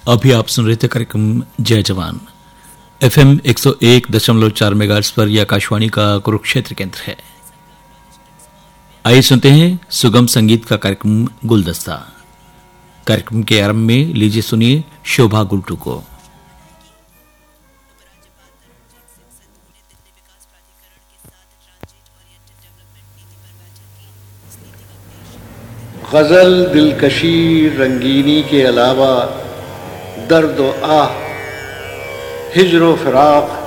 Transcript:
अभी आप सुन रहे थे कार्यक्रम जय जवान। एफएम 101.4 मेगाहर्ट्ज पर यह आकाशवाणी का कुरुक्षेत्र केंद्र है। आइए सुनते हैं सुगम संगीत का कार्यक्रम गुलदस्ता। कार्यक्रम के आरंभ में लीजिए सुनिए शोभा गुल्टू को। गज़ल दिलकशी रंगीनी के अलावा दर्द व आह, हिज्र व फिराक,